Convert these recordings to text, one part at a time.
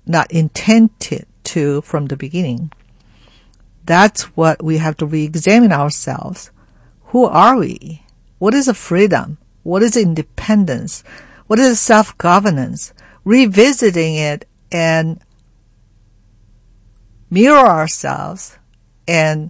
not intended to from the beginning. That's what we have to re-examine ourselves. Who are we? What is a freedom? What is independence? What is self-governance? Revisiting it and mirror ourselves and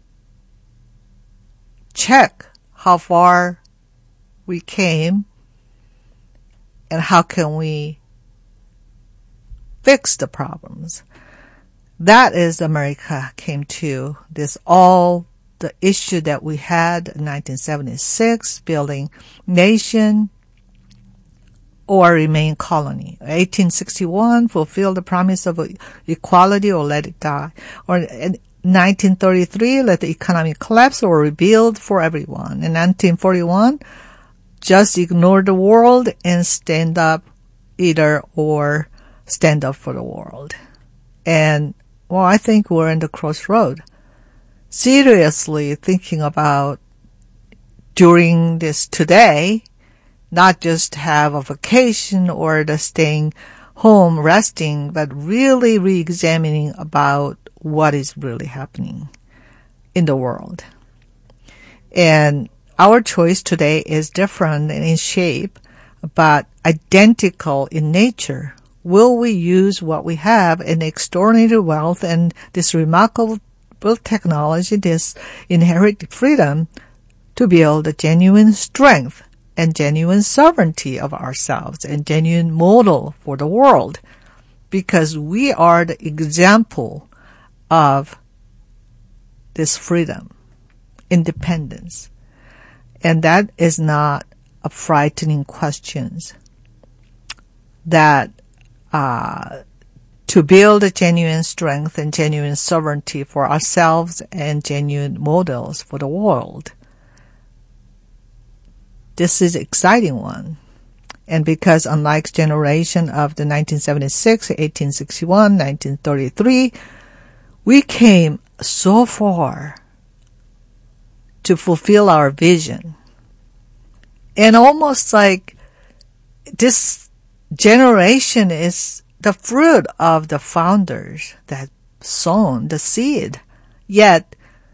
check how far we came and how can we fix the problems. That is America came to. This all the issue that we had in 1976, building nation or remain colony. 1861, fulfill the promise of equality or let it die. Or in 1933, let the economy collapse or rebuild for everyone. In 1941, just ignore the world and stand up either or stand up for the world. And, well, I think we're in the crossroad. Seriously thinking about during this today, not just have a vacation or the staying home resting, but really re-examining about what is really happening in the world. And our choice today is different in shape, but identical in nature. Will we use what we have in extraordinary wealth and this remarkable technology, this inherent freedom, to build a genuine strength and genuine sovereignty of ourselves and genuine model for the world? Because we are the example of this freedom, independence. And that is not a frightening question. That to build a genuine strength and genuine sovereignty for ourselves and genuine models for the world. This is an exciting one. And because unlike generation of the 1976, 1861, 1933, we came so far to fulfill our vision. And almost like this generation is the fruit of the founders that sown the seed. Yet,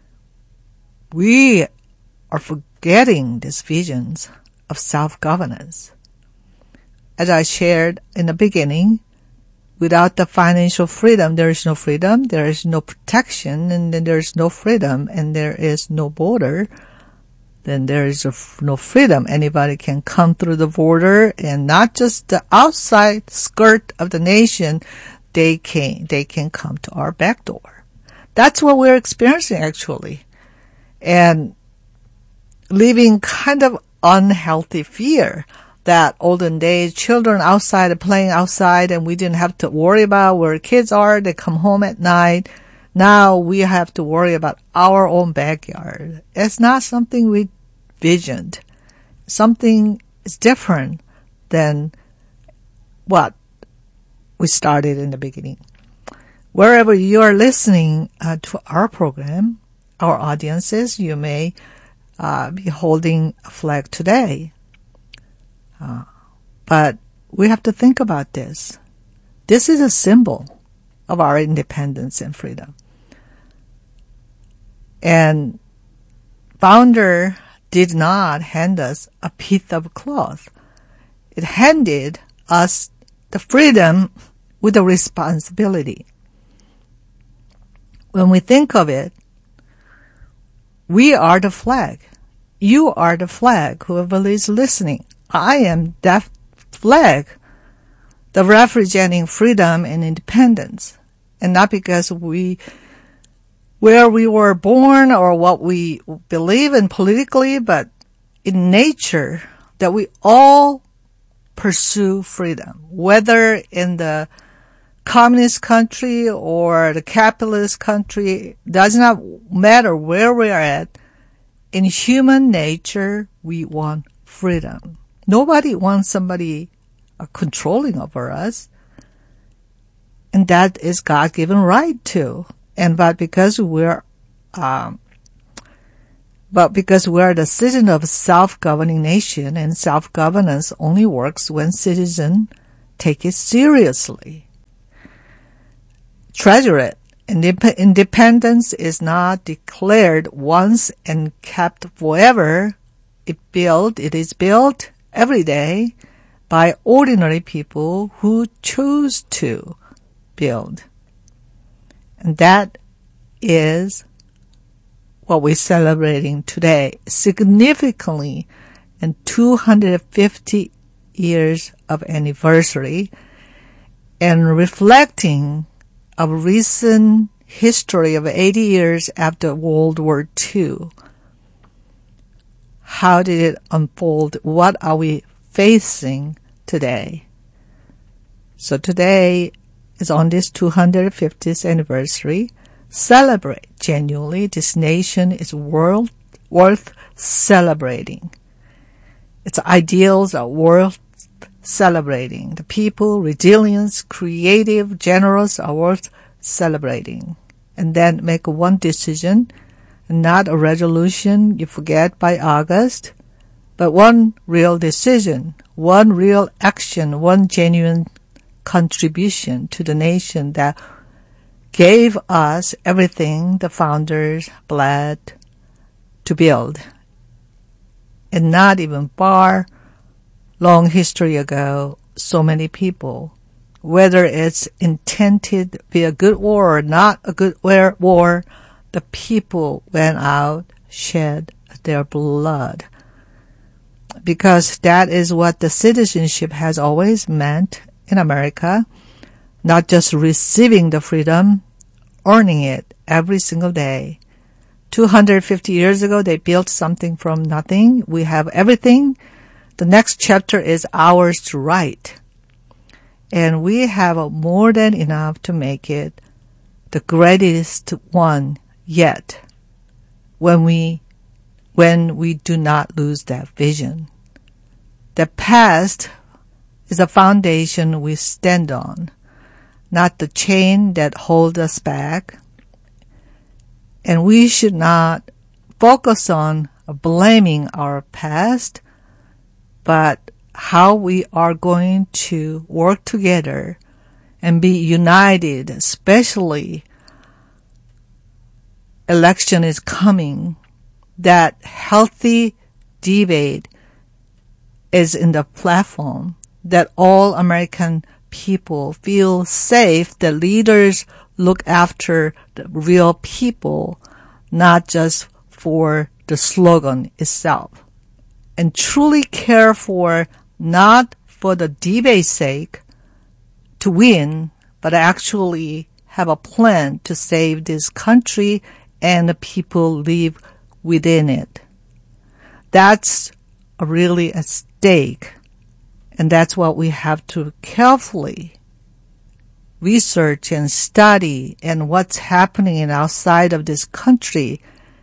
we are forgetting these visions of self-governance. As I shared in the beginning, without the financial freedom, there is no freedom, there is no protection, and then there is no freedom, and there is no border. Then there is no freedom. Anybody can come through the border, and not just the outside skirt of the nation, they can come to our back door. That's what we're experiencing actually. And living kind of unhealthy fear that olden days children outside playing outside and we didn't have to worry about where kids are. They come home at night. Now we have to worry about our own backyard. It's not something we visioned. Something is different than what we started in the beginning. Wherever you are listening to our program, our audiences, you may be holding a flag today. But we have to think about this. This is a symbol of our independence and freedom. And founder did not hand us a piece of cloth. It handed us the freedom with a responsibility. When we think of it, we are the flag. You are the flag, whoever is listening. I am that flag, the representing freedom and independence. And not because where we were born or what we believe in politically, but in nature, that we all pursue freedom, whether in the communist country or the capitalist country, does not matter where we are at. In human nature, we want freedom. Nobody wants somebody controlling over us. And that is God-given right too. But because we're the citizen of a self-governing nation, and self-governance only works when citizens take it seriously. treasure it. Independence is not declared once and kept forever. It is built every day by ordinary people who choose to build. And that is what we're celebrating today, significantly in 250 years of anniversary and reflecting a recent history of 80 years after World War II. How did it unfold? What are we facing today? So today is on this 250th anniversary. Celebrate genuinely. This nation is worth celebrating. Its ideals are worth celebrating. The people, resilience, creative, generous are worth celebrating. And then make one decision, not a resolution you forget by August, but one real decision, one real action, one genuine contribution to the nation that gave us everything the founders bled to build. And not even far long history ago, so many people, whether it's intended to be a good war or not a good war, the people went out, shed their blood. Because that is what the citizenship has always meant in America, not just receiving the freedom, earning it every single day. 250 years ago, they built something from nothing. We have everything. The next chapter is ours to write. And we have more than enough to make it the greatest one yet when we do not lose that vision. The past is a foundation we stand on, not the chain that holds us back. And we should not focus on blaming our past, but how we are going to work together and be united, especially election is coming. That healthy debate is in the platform, that all American people feel safe, that leaders look after the real people, not just for the slogan itself, and truly care for, not for the debate's sake to win, but actually have a plan to save this country and the people live within it. That's really at stake, and that's what we have to carefully research and study, and what's happening outside of this country,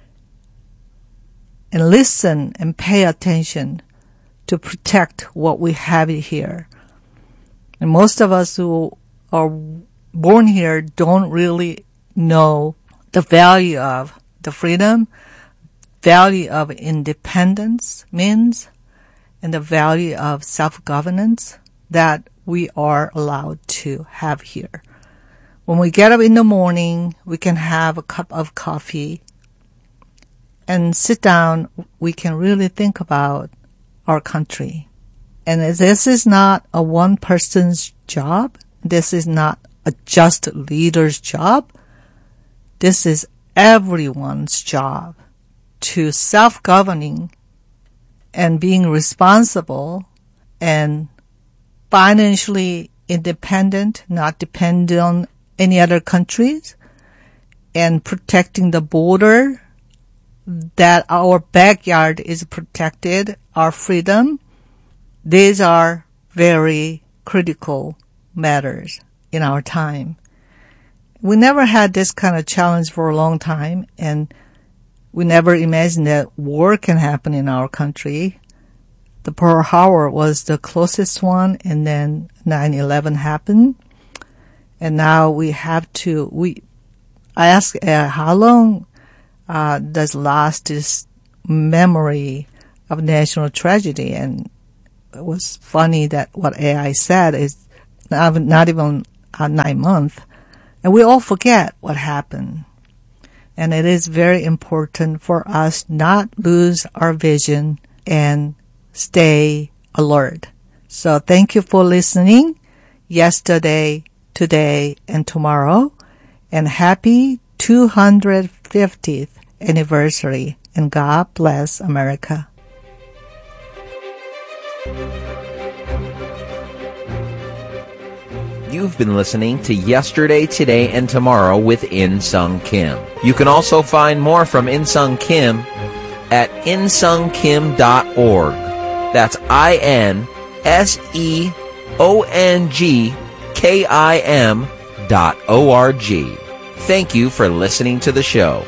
and listen and pay attention to protect what we have here. And most of us who are born here don't really know the value of the freedom, value of independence means, and the value of self-governance that we are allowed to have here. When we get up in the morning, we can have a cup of coffee and sit down. We can really think about our country. And this is not a one person's job. This is not a just leader's job. This is everyone's job to self-governing and being responsible and financially independent, not dependent on any other countries, and protecting the border, that our backyard is protected, our freedom. These are very critical matters in our time. We never had this kind of challenge for a long time, and we never imagined that war can happen in our country. The Pearl Harbor was the closest one, and then 9/11 happened. And now we have to, I asked how long does last this memory of national tragedy? And it was funny that what AI said is not even 9 months. And we all forget what happened. And it is very important for us not lose our vision and stay alert. So thank you for listening yesterday, today, and tomorrow. And happy 250th anniversary. And God bless America. You've been listening to Yesterday, Today, and Tomorrow with In-Sung Kim. You can also find more from In-Sung Kim at insungkim.org. That's INSEONGKIM.org. Thank you for listening to the show.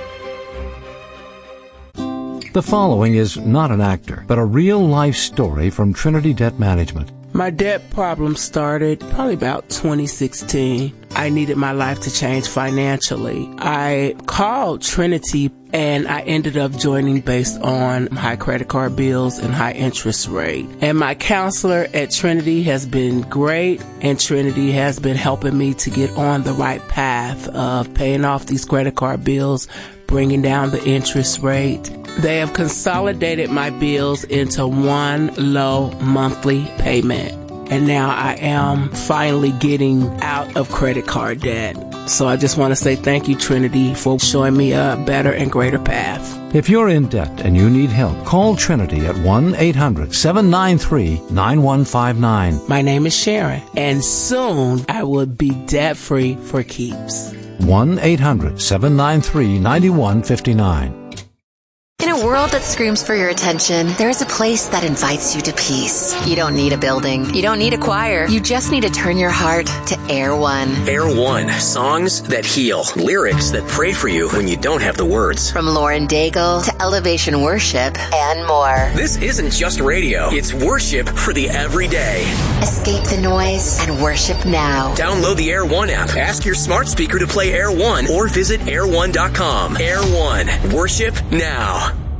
The following is not an actor, but a real-life story from Trinity Debt Management. My debt problem started probably about 2016. I needed my life to change financially. I called Trinity and I ended up joining based on high credit card bills and high interest rate. And my counselor at Trinity has been great, and Trinity has been helping me to get on the right path of paying off these credit card bills, bringing down the interest rate. They have consolidated my bills into one low monthly payment. And now I am finally getting out of credit card debt. So I just want to say thank you, Trinity, for showing me a better and greater path. If you're in debt and you need help, call Trinity at 1-800-793-9159. My name is Sharon, and soon I will be debt-free for keeps. 1-800-793-9159. In a world that screams for your attention, there is a place that invites you to peace. You don't need a building. You don't need a choir. You just need to turn your heart to Air One. Air One. Songs that heal. Lyrics that pray for you when you don't have the words. From Lauren Daigle to Elevation Worship and more. This isn't just radio. It's worship for the everyday. Escape the noise and worship now. Download the Air One app. Ask your smart speaker to play Air One or visit air1.com. Air One. Worship now.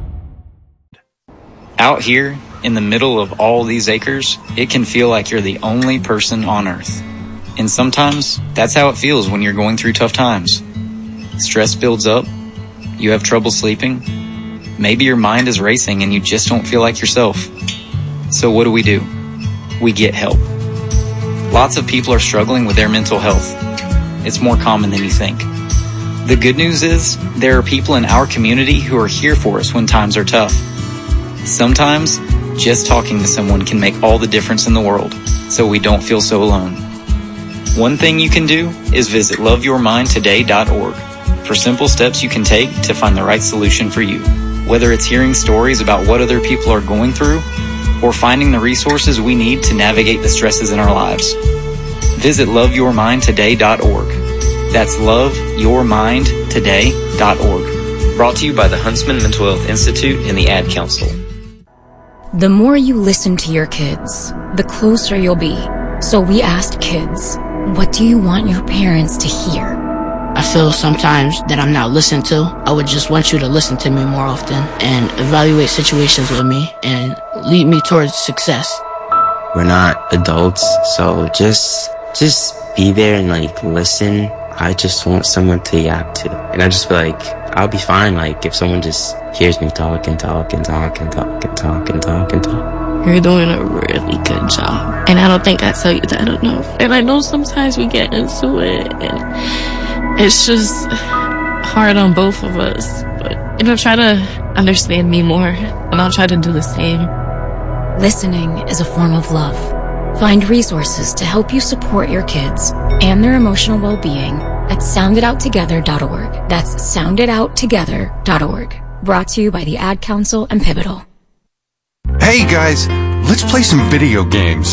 Out here, in the middle of all these acres, it can feel like you're the only person on earth. And sometimes, that's how it feels when you're going through tough times. Stress builds up, you have trouble sleeping, maybe your mind is racing and you just don't feel like yourself. So what do? We get help. Lots of people are struggling with their mental health. It's more common than you think. The good news is, there are people in our community who are here for us when times are tough. Sometimes, just talking to someone can make all the difference in the world, so we don't feel so alone. One thing you can do is visit loveyourmindtoday.org for simple steps you can take to find the right solution for you. Whether it's hearing stories about what other people are going through, or finding the resources we need to navigate the stresses in our lives. Visit loveyourmindtoday.org. That's loveyourmindtoday.org. Brought to you by the Huntsman Mental Health Institute and the Ad Council. The more you listen to your kids, the closer you'll be. So we asked kids, what do you want your parents to hear? I feel sometimes that I'm not listened to. I would just want you to listen to me more often and evaluate situations with me and lead me towards success. We're not adults, so just be there and listen. I just want someone to yap to. And I just feel like I'll be fine if someone just hears me talk and talk and talk and talk and talk and talk and talk. You're doing a really good job. And I don't think I tell you that enough. And I know sometimes we get into it and it's just hard on both of us. But try to understand me more and I'll try to do the same. Listening is a form of love. Find resources to help you support your kids and their emotional well-being at sounditouttogether.org. That's sounditouttogether.org. Brought to you by the Ad Council and Pivotal. Hey guys, let's play some video games.